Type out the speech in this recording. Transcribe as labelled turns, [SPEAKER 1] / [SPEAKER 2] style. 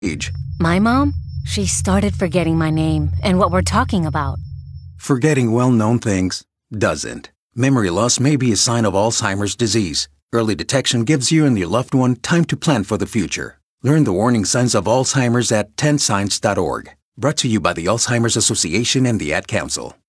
[SPEAKER 1] age.
[SPEAKER 2] My mom? She started forgetting my name and what we're talking about.
[SPEAKER 1] Forgetting well-known things doesn't. Memory loss may be a sign of Alzheimer's disease. Early detection gives you and your loved one time to plan for the future. Learn the warning signs of Alzheimer's at 10signs.org. Brought to you by the Alzheimer's Association and the Ad Council.